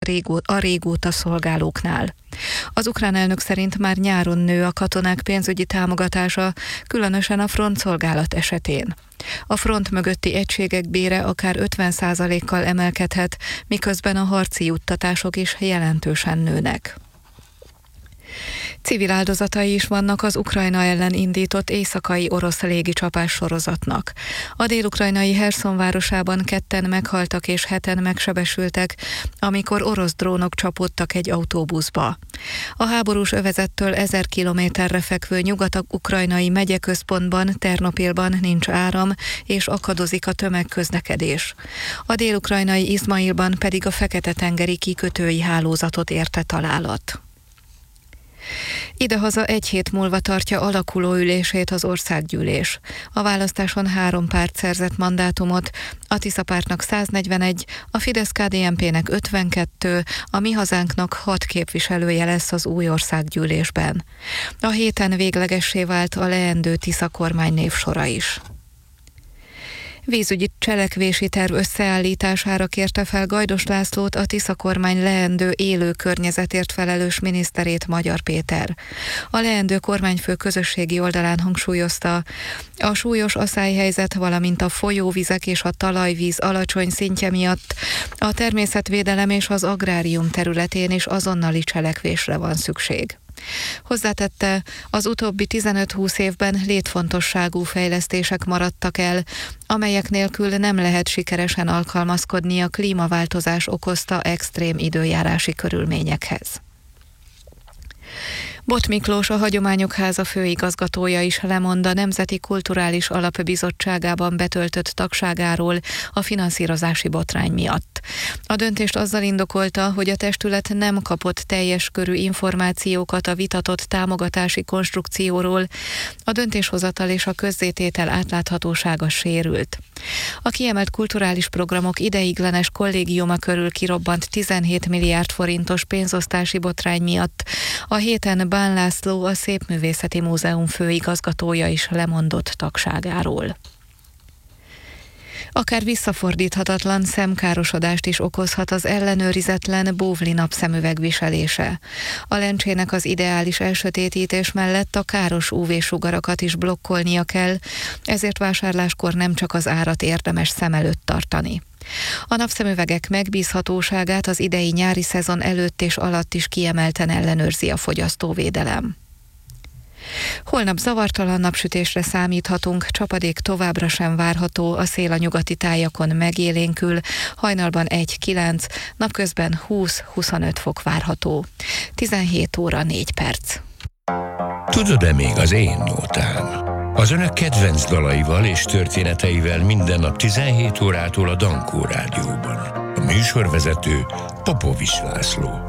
a régóta szolgálóknál. Az ukrán elnök szerint már nyáron nő a katonák pénzügyi támogatása, különösen a frontszolgálat esetén. A front mögötti egységek bére akár 50%-kal emelkedhet, miközben a harci juttatások is jelentősen nőnek. Civil áldozatai is vannak az Ukrajna ellen indított éjszakai orosz légicsapás sorozatnak. A dél-ukrajnai Herszon városában 2 meghaltak és 7 megsebesültek, amikor orosz drónok csapódtak egy autóbuszba. A háborús övezettől 1000 kilométerre fekvő nyugat-ukrajnai megyeközpontban, Ternopilban nincs áram, és akadozik a tömegközlekedés. A dél-ukrajnai Izmailban pedig a Fekete-tengeri kikötői hálózatot érte találat. Idehaza 1 hét múlva tartja alakuló ülését az országgyűlés. A választáson 3 párt szerzett mandátumot, a Tisza pártnak 141, a Fidesz-KDNP-nek 52, a Mi Hazánknak 6 képviselője lesz az új országgyűlésben. A héten véglegessé vált a leendő Tisza kormány névsora is. Vízügyi cselekvési terv összeállítására kérte fel Gajdos Lászlót a Tisza kormány leendő élő környezetért felelős miniszterét, Magyar Péter. A leendő kormányfő közösségi oldalán hangsúlyozta, a súlyos aszályhelyzet, valamint a folyóvizek és a talajvíz alacsony szintje miatt a természetvédelem és az agrárium területén is azonnali cselekvésre van szükség. Hozzátette, az utóbbi 15-20 évben létfontosságú fejlesztések maradtak el, amelyek nélkül nem lehet sikeresen alkalmazkodni a klímaváltozás okozta extrém időjárási körülményekhez. Bot Miklós, a Hagyományok Háza főigazgatója is lemond a Nemzeti Kulturális Alap Bizottságában betöltött tagságáról a finanszírozási botrány miatt. A döntést azzal indokolta, hogy a testület nem kapott teljes körű információkat a vitatott támogatási konstrukcióról, a döntéshozatal és a közzététel átláthatósága sérült. A kiemelt kulturális programok ideiglenes kollégiuma körül kirobbant 17 milliárd forintos pénzosztási botrány miatt a héten Bán László, a Szépművészeti Múzeum főigazgatója is lemondott tagságáról. Akár visszafordíthatatlan szemkárosodást is okozhat az ellenőrizetlen bóvli napszemüveg viselése. A lencsének az ideális elsötétítés mellett a káros UV-sugarakat is blokkolnia kell, ezért vásárláskor nem csak az árat érdemes szem előtt tartani. A napszemüvegek megbízhatóságát az idei nyári szezon előtt és alatt is kiemelten ellenőrzi a fogyasztóvédelem. Holnap zavartalan napsütésre számíthatunk, csapadék továbbra sem várható, a szél a nyugati tájakon megélénkül, hajnalban 1-9, napközben 20-25 fok várható. 17 óra 4 perc. Tudod-e még az én nótám? Az önök kedvenc dalaival és történeteivel minden nap 17 órától a Dankó Rádióban. A műsorvezető Popovics László.